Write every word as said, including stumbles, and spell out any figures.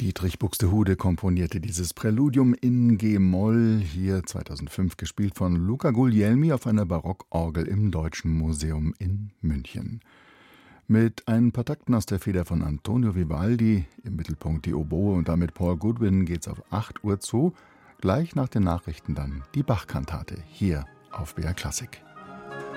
Dietrich Buxtehude komponierte dieses Präludium in G-Moll, hier zweitausendfünf gespielt von Luca Guglielmi auf einer Barockorgel im Deutschen Museum in München. Mit ein paar Takten aus der Feder von Antonio Vivaldi, im Mittelpunkt die Oboe und damit Paul Goodwin, geht's auf acht Uhr zu. Gleich nach den Nachrichten dann die Bach-Kantate, hier auf B R Klassik.